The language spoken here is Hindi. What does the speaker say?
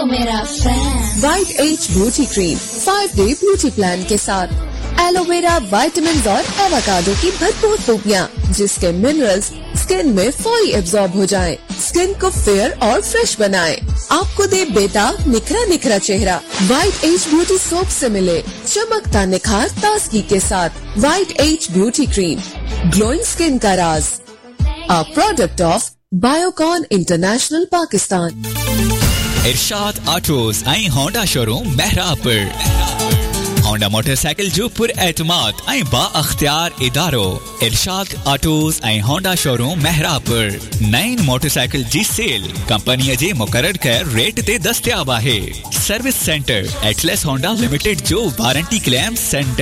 मेरा fan. White as beauty cream 5-day beauty plan के साथ एलोवेरा, विटामिन और एवोकाडो की भरपूर खूबियाँ, जिसके मिनरल्स स्किन में फौरी एब्जॉर्ब हो जाएं, स्किन को फेयर और फ्रेश बनाएं, आपको दे बेटा निखरा निखरा चेहरा। वाइट एज ब्यूटी सोप से मिले चमकता निखार ताजगी के साथ। White as beauty cream, glowing skin का राज। A product of Biocon International Pakistan. Irshad autos I Honda showroom Mehrabpur. Honda motorcycle जो पुर एतमाद आई बा अख्तियार इदारो। इरशाद ऑटोज आई होंडा शोरूम मेहरापुर। नई मोटरसाइकिल जी सेल कंपनी जे मुकर्रर कर रेट ते दस्तयाब है। Service centre Atlas Honda limited जो वारंटी क्लेम सेंटर